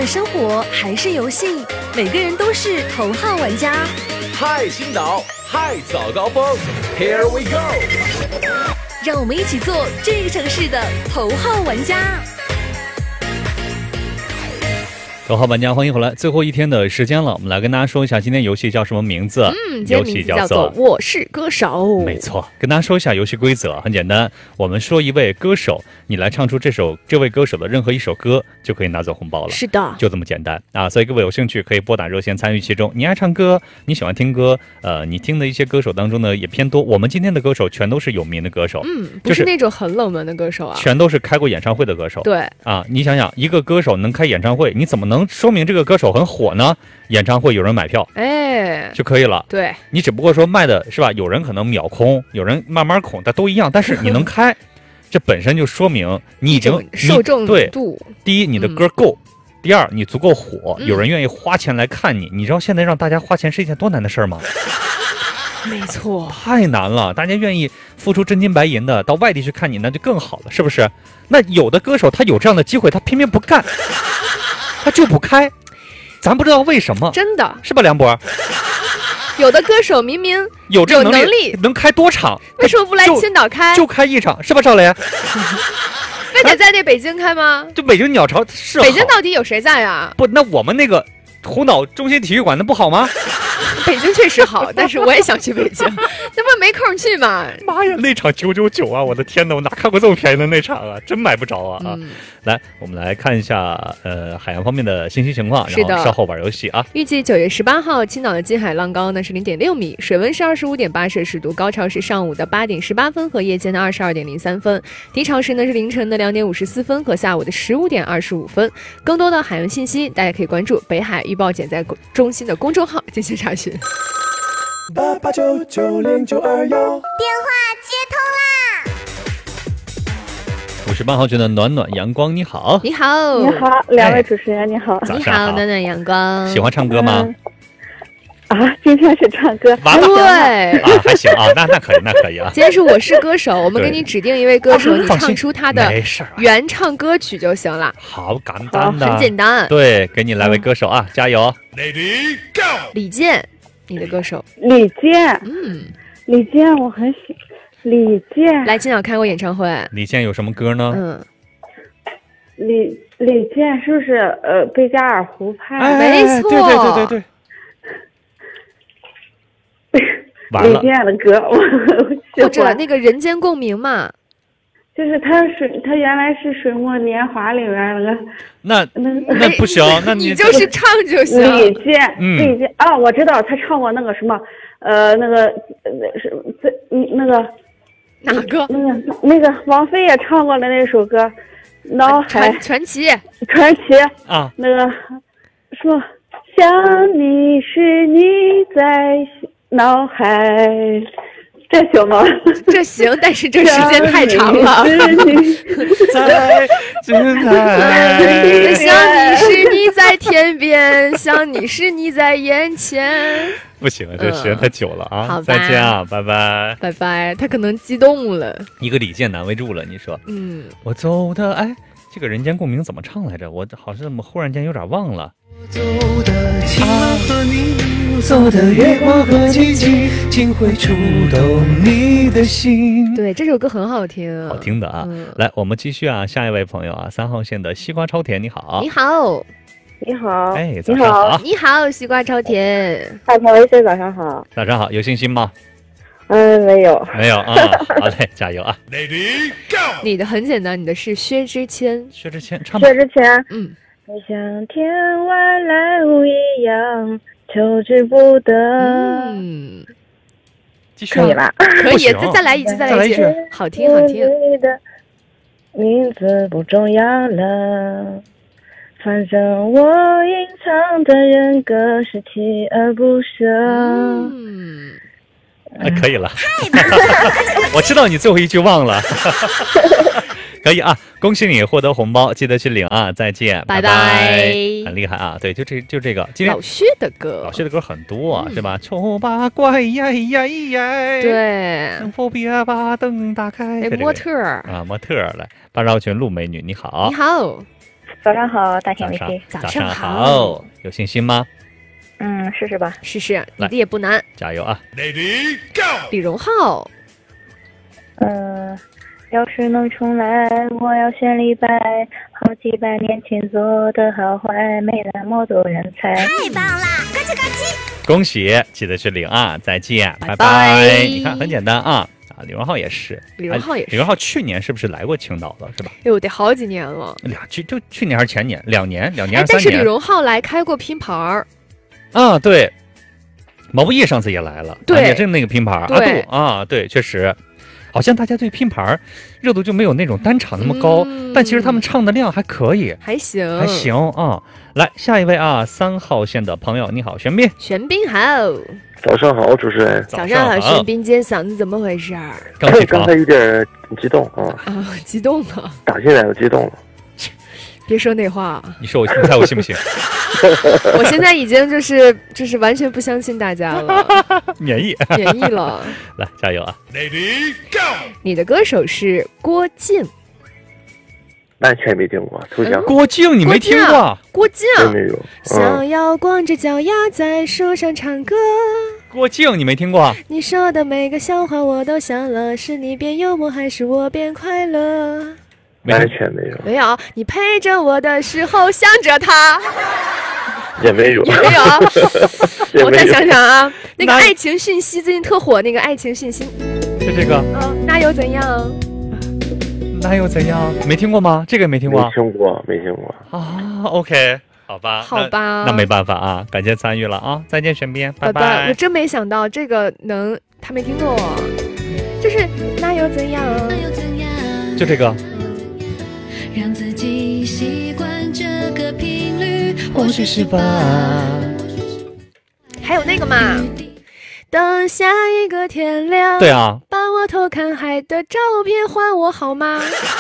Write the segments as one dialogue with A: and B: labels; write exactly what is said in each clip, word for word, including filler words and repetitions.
A: 论生活还是游戏，每个人都是头号玩家。
B: 嗨，青岛，嗨，早高峰 ，Here we go！
A: 让我们一起做这个城市的头号玩家。
C: 头号玩家，欢迎回来！最后一天的时间了，我们来跟大家说一下今天游戏叫什么名字。
D: 嗯，今天名字叫做《我是歌手》。
C: 没错，跟大家说一下游戏规则，很简单，我们说一位歌手，你来唱出这首这位歌手的任何一首歌，就可以拿走红包了。
D: 是的，
C: 就这么简单啊！所以各位有兴趣可以拨打热线参与其中。你爱唱歌，你喜欢听歌，呃，你听的一些歌手当中呢也偏多。我们今天的歌手全都是有名的歌手，
D: 嗯，不是那种很冷门的歌手啊，
C: 全都是开过演唱会的歌手。
D: 对
C: 啊，你想想，一个歌手能开演唱会，你怎么能说明这个歌手很火呢？演唱会有人买票，
D: 哎，
C: 就可以了。
D: 对，
C: 你只不过说卖的是吧？有人可能秒空，有人慢慢空，但都一样。但是你能开，这本身就说明你已经
D: 受众
C: 对
D: 度。
C: 第一，你的歌够；嗯、第二，你足够火，
D: 嗯、
C: 有人愿意花钱来看你。你知道现在让大家花钱是一件多难的事儿吗？
D: 没错，
C: 太难了。大家愿意付出真金白银的到外地去看你，那就更好了，是不是？那有的歌手他有这样的机会，他偏偏不干，他就不开。咱不知道为什么，
D: 真的
C: 是吧，梁博？
D: 有的歌手明明
C: 有这个
D: 能力，
C: 能开多场，
D: 为什么不来青岛开？
C: 就开一场，是吧，赵雷？
D: 非得在那北京开吗？
C: 就北京鸟巢是
D: 北京到底有谁在啊？
C: 不，那我们那个湖岛中心体育馆那不好吗？
D: 北京确实好，但是我也想去北京，那不没空去嘛？
C: 妈呀，那场九九九啊！我的天哪，我哪看过这么便宜的那场啊？真买不着啊！嗯、来，我们来看一下呃海洋方面的信息情况，然后稍后玩游戏啊。
D: 预计九月十八号，青岛的近海浪高呢是零点六米，水温是二十五点八摄氏度，高潮是上午的八点十八分和夜间的二十二点零三分，低潮时呢是凌晨的两点五十四分和下午的十五点二十五分。更多的海洋信息，大家可以关注北海预报检灾中心的公众号进行查询。
B: 八八九九零九二幺，
E: 电话接通
C: 啦！五十八号区的暖暖阳光，你好，
D: 你好，
F: 你好，两位主持人，你好，
D: 你好，暖暖阳光，
C: 喜欢唱歌吗？
F: 嗯啊，今天是唱歌，
C: 完了，
D: 对
C: 啊，还行啊，那那可以，那可以啊。
D: 今天是我是歌手，我们给你指定一位歌手，你唱出他的原唱歌曲就行了。
C: 好简单的，
D: 很简单。
C: 对，给你来位歌手啊，加油
B: ！Lady Go，
D: 李健，你的歌手。
F: 李健，
D: 嗯，
F: 李健我很喜，李健
D: 来青岛开过演唱会。
C: 李健有什么歌呢？
D: 嗯，
F: 李李健是不是呃贝加尔湖畔？
C: 哎、
D: 没错，
C: 对对对对对。
F: 李健的歌，我
D: 或者那个人间共鸣嘛，
F: 就是他水，他原来是《水墨年华》里面那个，
C: 那
F: 那
C: 那不行，那
D: 你就是唱就行。
F: 李健，
C: 嗯，
F: 李健啊，我知道他唱过那个什么，呃，那个是这那个
D: 哪个？
F: 那个那个王菲也唱过的那首歌，脑海
D: 传奇
F: 传奇
C: 啊，
F: 那个说想你是你在脑海，这行吗？
D: 这行，但是这时间太长了。
C: 在天台，
D: 想你是你在天边，想你是你在眼前。
C: 不行，这时间太久了啊！
D: 好，
C: 再见啊，拜拜，
D: 拜拜。他可能激动了，
C: 一个李健难为住了。你说，
D: 嗯，
C: 我走的哎，这个人间共鸣怎么唱来着？我好像怎么忽然间有点忘了。
G: 走的情和你，走的月光和寂静，竟会触动你的心。
D: 对，这首歌很好听，
C: 好听的啊！嗯、来，我们继续啊，下一位朋友啊，三号线的西瓜超甜，你好，
D: 你好，
F: 你好，
C: 哎，早上好，
D: 你好，西瓜超甜，
F: 大鹏微 C 早上好，
C: 早上好，有信心吗？
F: 嗯，没有，
C: 没有啊，好嘞，加油啊
B: ！Lady Go，
D: 你的很简单，你的是薛之谦，
C: 薛之谦唱吧，
F: 薛之谦，
D: 嗯。
F: 你像天外来物一样求之不得。
D: 嗯，
C: 继续、啊、
F: 可以了，
D: 可以，再再来一句，再来一句，好听好听。
F: 你的名字不重要了，反正我隐藏的人格是锲而不舍。
D: 嗯，
C: 啊，可以了。我知道你最后一句忘了。可以啊，恭喜你获得红包，记得去领啊！再见，
D: 拜
C: 拜，
D: bye
C: 很厉害啊！对，就这就这个，今天
D: 老薛的歌，
C: 老薛的歌很多啊，嗯、是吧？丑八怪呀呀呀！
D: 对，
C: 能否别把灯打开？
D: 哎，模特
C: 啊，模特来，八绕群陆美女，你好，
D: 你好，
F: 早上好，大甜
C: 早上
F: V K。
C: 早
D: 上
C: 好，
D: 好
C: 有信心吗？
F: 嗯，试试吧。
D: 试试，你的也不难。
C: 加油啊！
D: 李荣浩，
F: 嗯，要是能重来，我要选李白。好几百年前做的好坏，没那么多人猜。
E: 太棒啦！呱唧呱唧。
C: 恭喜，记得去领啊！再见，拜
D: 拜拜
C: 你看很简单啊啊！李荣浩也是，
D: 李荣浩也是
C: 哎李荣浩去年是不是来过青岛了？是吧？
D: 哎呦，得好几年了。
C: 俩去就去年还是前年？两年，两年
D: 哎，
C: 还三年？
D: 但是李荣浩来开过拼盘儿，
C: 啊，对，毛不易上次也来了，
D: 对
C: 啊也是那个拼盘儿，阿
D: 对
C: 杜啊，对，确实，好像大家对拼盘儿热度就没有那种单场那么高，
D: 嗯
C: 但其实他们唱的量还可以，
D: 还行，
C: 还。行啊。来，下一位啊，三号线的朋友，你好，玄彬，
D: 玄彬好，
H: 早上好，主持人。
D: 早上好，玄彬，今天嗓子怎么回事儿？
C: 刚起床
H: 刚才，有点激动啊，
D: 啊，激动了，
H: 打进来了，激动了。
D: 别说那话，
C: 你说我，你猜我信不信？
D: 我现在已经就是就是完全不相信大家了，
C: 免疫，
D: 免疫了。
C: 来加油啊！
D: 你的歌手是郭靖，
H: 完全没听过，投降。
C: 郭靖，你没听过？
D: 郭靖，
H: 真没有。
D: 想
H: 嗯，
D: 要光着脚丫在树上唱歌。
C: 郭靖，你没听过？
D: 你说的每个笑话我都想了，是你变幽默还是我变快乐？
H: 完
C: 没听
H: 全没有，
D: 没有，你陪着我的时候想着他，
H: 也没有，
D: 也没有。
H: 也没有。
D: 我再想想啊，那个
C: 那
D: 爱情讯息最近特火，那个爱情讯息，
C: 就这个，
D: 嗯，那又怎样？
C: 那又怎样？没听过吗？这个没听过
H: 没听过，没听过。
C: 啊？OK，好吧，
D: 好吧
C: 那，那没办法啊，感谢参与了啊，再见，玄彬，拜
D: 拜拜。我真没想到这个能，他没听过，就是那又怎样？
C: 就这个，
I: 让自己习惯这个频率，
C: 或许是吧。
D: 还有那个嘛，等下一个天亮，
C: 对啊，
D: 把我偷看海的照片还我好吗？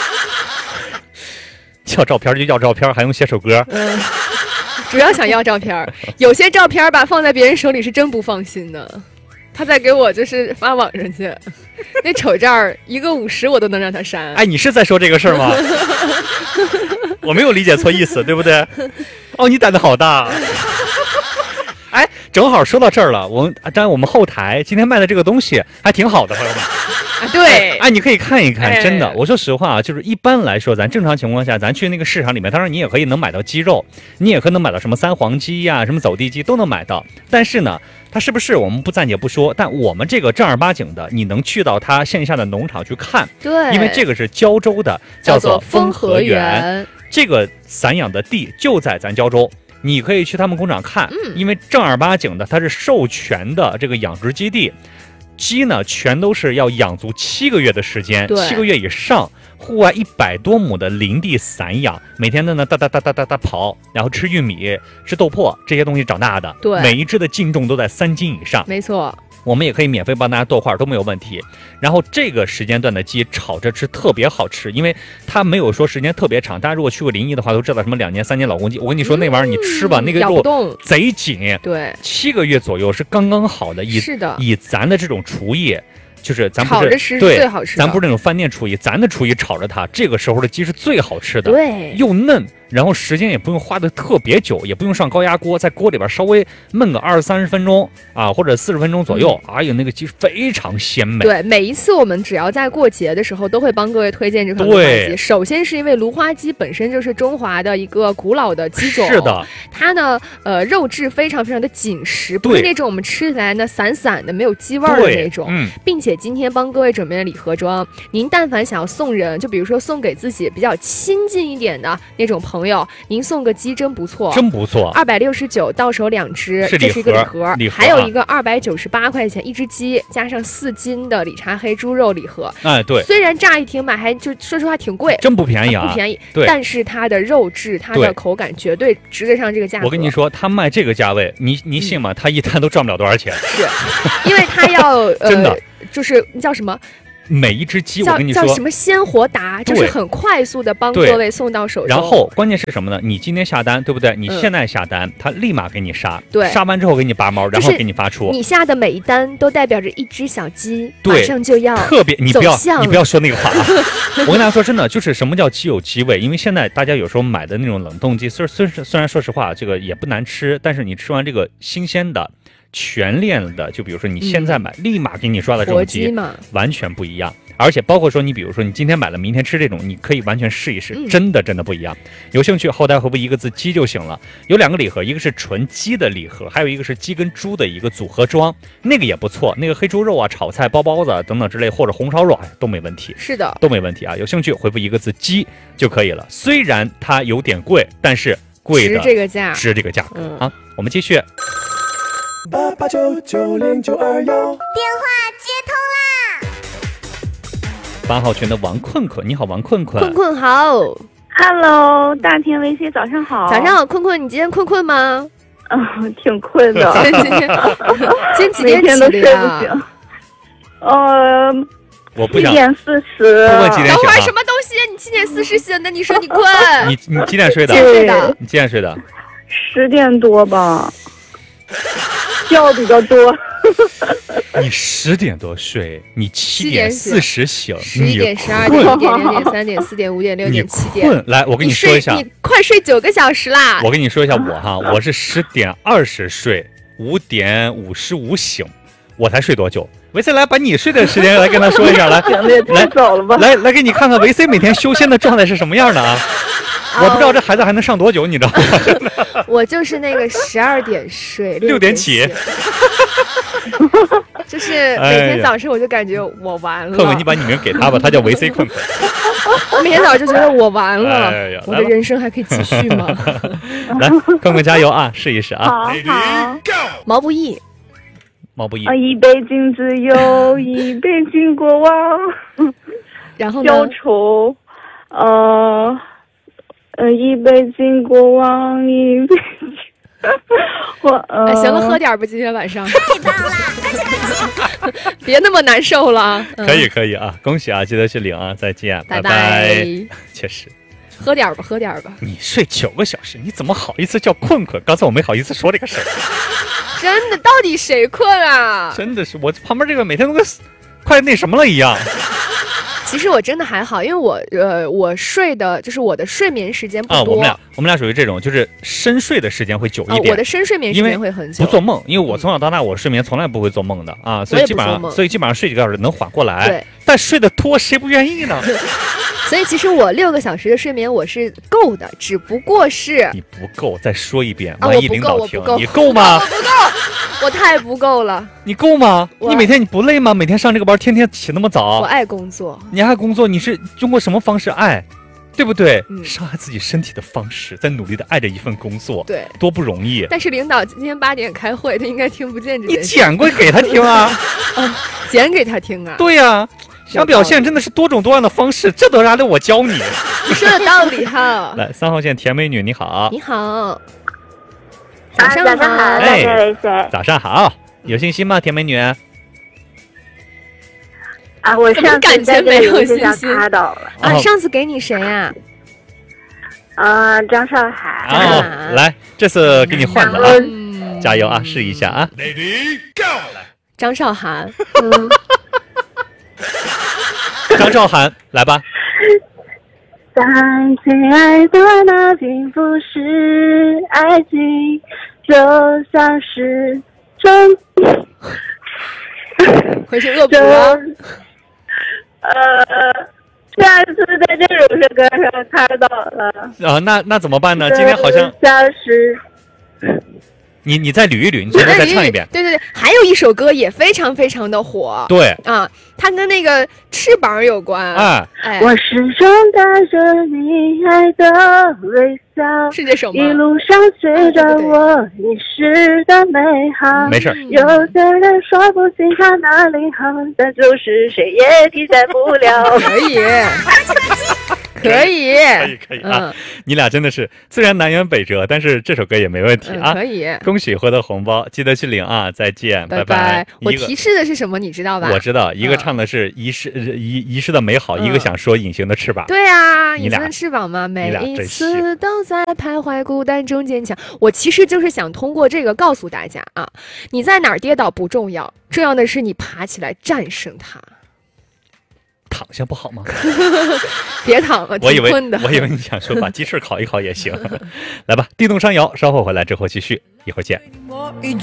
C: 要照片就要照片，还用写首歌？
D: 嗯，主要想要照片儿，有些照片儿吧放在别人手里是真不放心的。他再给我就是发网上去，那丑照儿一个五十我都能让他删。
C: 哎，你是在说这个事儿吗？我没有理解错意思，对不对？哦，你胆子好大。哎，正好说到这儿了，我们当然我们后台今天卖的这个东西还挺好的，朋友们。
D: 啊，对，
C: 哎，你可以看一看，
D: 哎
C: 真的，我说实话啊，就是一般来说，咱正常情况下，咱去那个市场里面，当然你也可以能买到鸡肉，你也可能买到什么三黄鸡呀、什么走地鸡都能买到。但是呢，它是不是我们不暂且不说，但我们这个正儿八经的，你能去到它线下的农场去看，
D: 对，
C: 因为这个是胶州的，叫做丰和
D: 和
C: 园，这个散养的地就在咱胶州。你可以去他们工厂看，
D: 嗯
C: 因为正儿八经的它是授权的这个养殖基地，鸡呢全都是要养足七个月的时间，
D: 对
C: 七个月以上，户外一百多亩的林地散养，每天的呢哒哒哒哒哒哒跑，然后吃玉米、吃豆粕这些东西长大的，
D: 对
C: 每一只的净重都在三斤以上。
D: 没错，
C: 我们也可以免费帮大家剁块都没有问题。然后这个时间段的鸡炒着吃特别好吃，因为它没有说时间特别长。大家如果去过临沂的话，都知道什么两年、三年老公鸡。我跟你说，那玩意儿你吃吧，那个肉
D: 咬不动，
C: 贼紧，
D: 对，
C: 七个月左右是刚刚好的。以
D: 是的，
C: 以咱的这种厨艺，就是咱不
D: 炒着吃
C: 是
D: 是
C: 对
D: 最好吃的，
C: 咱不是那种饭店厨艺，咱的厨艺炒着它，这个时候的鸡是最好吃的，
D: 对，
C: 又嫩，然后时间也不用花的特别久，也不用上高压锅，在锅里边稍微焖个二十三十分钟啊，或者四十分钟左右，哎呦，那个鸡非常鲜美。
D: 对，每一次我们只要在过节的时候，都会帮各位推荐这款芦花鸡。
C: 对
D: 首先是因为芦花鸡本身就是中华的一个古老的鸡种，
C: 是的，
D: 它呢，呃，肉质非常非常的紧实，不是
C: 对
D: 那种我们吃起来呢散散的没有鸡味儿的
C: 对
D: 那种。
C: 嗯，
D: 并且今天帮各位准备了礼盒装，您但凡想要送人，就比如说送给自己比较亲近一点的那种朋友，您送个鸡真不错，
C: 真不错。
D: 二百六十九到手两只，
C: 是礼盒
D: 这是一个礼盒，
C: 礼盒
D: 还有
C: 啊
D: 一个二百九十八块钱一只鸡，加上四斤的理查黑猪肉礼盒。
C: 哎，对，
D: 虽然乍一听买还就说实话挺贵，
C: 真不便宜啊，
D: 不便宜，
C: 对
D: 但是它的肉质、它的
C: 对
D: 口感绝对值得上这个价格。
C: 我跟你说，他卖这个价位，你你信吗？他一单都赚不了多少钱。
D: 是，因为它要
C: 真的
D: 呃，就是叫什么？
C: 每一只鸡，我
D: 叫
C: 跟你说
D: 叫什么鲜活达，就是很快速的帮各位送到手中。
C: 然后关键是什么呢？你今天下单，对不对？你现在下单，他、嗯、立马给你杀，
D: 对，
C: 杀完之后给你拔毛，然后给你发出。
D: 你下的每一单都代表着一只小鸡，
C: 马
D: 上就要
C: 特别，你不要你不要说那个话啊！我跟大家说真的，就是什么叫鸡有鸡味？因为现在大家有时候买的那种冷冻鸡，虽虽虽然说实话，这个也不难吃，但是你吃完这个新鲜的。全链的，就比如说你现在买，嗯、立马给你刷的这种鸡，完全不一样。而且包括说，你比如说你今天买了，明天吃这种，你可以完全试一试，嗯、真的真的不一样。有兴趣后台回复一个字“鸡”就行了。有两个礼盒，一个是纯鸡的礼盒，还有一个是鸡跟猪的一个组合装，那个也不错。那个黑猪肉啊、炒菜、包包子等等之类，或者红烧肉，哎，都没问题。
D: 是的，
C: 都没问题啊。有兴趣回复一个字“鸡”就可以了。虽然它有点贵，但是贵的
D: 值这个价，
C: 值这个价格、
D: 嗯、
C: 啊。我们继续。
G: 八八九九零九二幺，
E: 电话接通
C: 啦！八号群的王困困，你好，王困困。
D: 困困好
F: ，Hello， 大天维 C， 早上好。
D: 早上好，困困，你今天困困吗？
F: 嗯，挺困的。
D: 今天今天几点起的呀？
F: 呃，
C: 我不想。
F: 七点四十。
C: 不问几点醒、啊？
D: 等会儿什么东西？你七点四十醒的？你说你困？
C: 你你几点睡的？
D: 睡的。
C: 你几点睡的？
F: 十点多吧。觉比较多。
C: 你十点多睡，你七点四十醒，
D: 十一点、十二点、一点、六点、三点、四点、五点、六点、七点。
C: 困，来，我跟你说一下，
D: 你快睡九个小时啦！
C: 我跟你说一下我哈，我是十点二十睡，五点五十五醒，我才睡多久？维 C 来，把你睡的时间来跟他说一下，来，
F: 来早了吧？
C: 来来给你看看维 C 每天修仙的状态是什么样的啊？我不知道这孩子还能上多久，你知道吗？
D: 我就是那个十二点睡，
C: 六点起，
D: 就是每天早上我就感觉我完了。
C: 困困，你把你名给他吧，他叫维 C 困困。
D: 我每天早上就觉得我完了，
C: 哎、
D: 我的人生还可以继续吗？
C: 来，困困加油啊，试一试啊！
F: 好好，
D: 毛不易，
C: 毛不易
F: 啊，一杯敬自由，一杯敬过往，
D: 然后呢？
F: 忧愁，呃。呃，一杯敬过往，一杯敬我呃、
D: 哎，行了，喝点吧，今天晚上。
E: 太棒了，恭喜恭喜！
D: 别那么难受了。
C: 嗯、可以可以啊，恭喜啊，记得去领啊，再见，
D: 拜
C: 拜拜。确实，
D: 喝点吧，喝点吧。
C: 你睡九个小时，你怎么好意思叫困困？刚才我没好意思说这个事儿。
D: 真的，到底谁困啊？
C: 真的是，我旁边这个每天都跟快那什么了一样。
D: 其实我真的还好，因为我呃，我睡的就是我的睡眠时间不多。
C: 啊，我们俩我们俩属于这种，就是深睡的时间会久一点。
D: 啊、我的深睡眠时间会很久。
C: 不做梦，因为我从小到大我睡眠从来不会做梦的啊，所以基本上所以基本上睡几个小时能缓过来。
D: 对，
C: 但睡得多谁不愿意呢？
D: 所以其实我六个小时的睡眠我是够的，只不过是
C: 你不够，再说一遍，
D: 啊、
C: 万一领导听，
D: 够
C: 你够吗？
D: 我不够，我太不够了。
C: 你够吗？你每天你不累吗？每天上这个班，天天起那么早。
D: 我爱工作。
C: 你爱工作，你是通过什么方式爱？对不对？
D: 嗯、
C: 伤害自己身体的方式，在努力的爱着一份工作，
D: 对，
C: 多不容易。
D: 但是领导今天八点开会，他应该听不见这件事。
C: 你剪过给他听啊？
D: 哦，剪给他听啊？
C: 对呀、啊。想表现真的是多种多样的方式，这都让我教你。
D: 你说的道理哈。
C: 来，三号线甜美女，你好。
D: 你好。早上好。
F: 哎，
C: 早上好，有信心吗，甜美女？
F: 啊，我上次在这个游戏上卡倒了。
D: 啊，上次给你谁呀、
F: 啊？啊，张韶涵。
C: 哦，来，这次给你换了啊，嗯、加油啊，试一下啊。Lady
D: Go！ 张韶涵。嗯。
C: 张韶涵，来吧。
F: 但亲爱的，那并不是爱情，就像是真。
D: 回去恶补啊。
F: 呃，下次在这首歌上卡倒了。
C: 啊，那那怎么办呢？今天好像。
F: 像是。
C: 你你再捋一捋，你最后再唱一遍。
D: 对对对，还有一首歌也非常非常的火。
C: 对
D: 啊，它跟那个翅膀有关。
C: 啊，
D: 哎，
F: 我始终带着你爱的微笑，
D: 是这首吗？
F: 一路上随着我遗失的美好。
C: 没事。
F: 有的人说不清他哪里好，但就是谁也替代不了。
D: 可以。 可以，
C: 可以可以啊、
D: 嗯！
C: 你俩真的是虽然南辕北辙，但是这首歌也没问题啊。
D: 嗯、可以，
C: 恭喜获得红包，记得去领啊！再见，
D: 拜
C: 拜。
D: 我提示的是什么？你知道吧？
C: 我知道，一个唱的是遗失、嗯、遗遗失的美好，嗯、一个想说隐形的翅膀。
D: 对啊，隐形的翅膀嘛，每一次都在徘徊孤单中坚强。我其实就是想通过这个告诉大家啊，你在哪儿跌倒不重要，重要的是你爬起来战胜它。
C: 躺下不好吗？
D: 别躺了，
C: 我以为
D: 挺困的。
C: 我以为你想说把鸡翅烤一烤也行。来吧，地动山摇，稍后回来之后继续，一会儿见。